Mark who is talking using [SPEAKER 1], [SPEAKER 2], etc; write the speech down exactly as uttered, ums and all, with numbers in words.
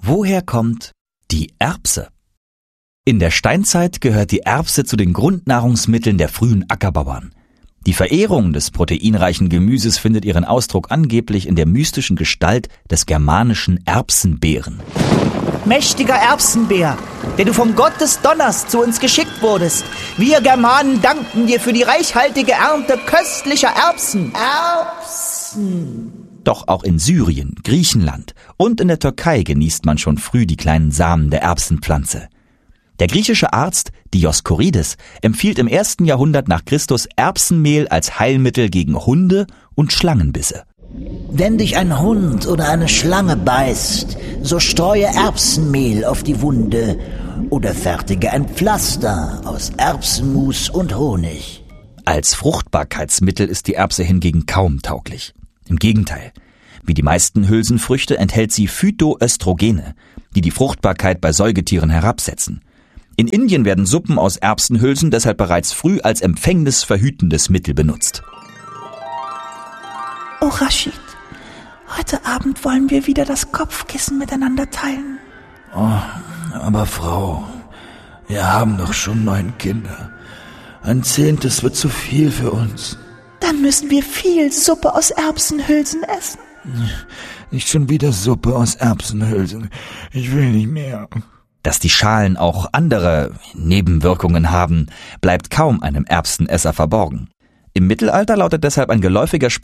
[SPEAKER 1] Woher kommt die Erbse? In der Steinzeit gehört die Erbse zu den Grundnahrungsmitteln der frühen Ackerbauern. Die Verehrung des proteinreichen Gemüses findet ihren Ausdruck angeblich in der mystischen Gestalt des germanischen Erbsenbären.
[SPEAKER 2] Mächtiger Erbsenbär, der du vom Gott des Donners zu uns geschickt wurdest. Wir Germanen danken dir für die reichhaltige Ernte köstlicher Erbsen. Erbsen.
[SPEAKER 1] Doch auch in Syrien, Griechenland und in der Türkei genießt man schon früh die kleinen Samen der Erbsenpflanze. Der griechische Arzt Dioskurides empfiehlt im ersten Jahrhundert nach Christus Erbsenmehl als Heilmittel gegen Hunde und Schlangenbisse.
[SPEAKER 3] Wenn dich ein Hund oder eine Schlange beißt, so streue Erbsenmehl auf die Wunde oder fertige ein Pflaster aus Erbsenmus und Honig.
[SPEAKER 1] Als Fruchtbarkeitsmittel ist die Erbse hingegen kaum tauglich. Im Gegenteil, wie die meisten Hülsenfrüchte enthält sie Phytoöstrogene, die die Fruchtbarkeit bei Säugetieren herabsetzen. In Indien werden Suppen aus Erbsenhülsen deshalb bereits früh als empfängnisverhütendes Mittel benutzt.
[SPEAKER 4] Oh Rashid, heute Abend wollen wir wieder das Kopfkissen miteinander teilen.
[SPEAKER 5] Oh, aber Frau, wir haben doch schon neun Kinder. Ein zehntes wird zu viel für uns.
[SPEAKER 4] Dann müssen wir viel Suppe aus Erbsenhülsen essen.
[SPEAKER 5] Nicht schon wieder Suppe aus Erbsenhülsen. Ich will nicht mehr.
[SPEAKER 1] Dass die Schalen auch andere Nebenwirkungen haben, bleibt kaum einem Erbsenesser verborgen. Im Mittelalter lautet deshalb ein geläufiger Spruch: